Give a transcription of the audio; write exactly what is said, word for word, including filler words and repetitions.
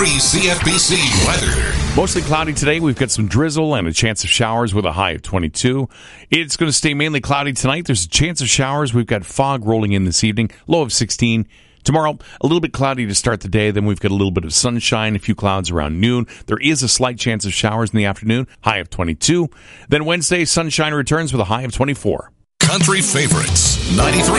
three C F B C weather. Mostly cloudy today. We've got some drizzle and a chance of showers with a high of twenty-two. It's going to stay mainly cloudy tonight. There's a chance of showers. We've got fog rolling in this evening, low of sixteen. Tomorrow, a little bit cloudy to start the day. Then we've got a little bit of sunshine, a few clouds around noon. There is a slight chance of showers in the afternoon, high of twenty-two. Then Wednesday, sunshine returns with a high of twenty-four. Country favorites, ninety-three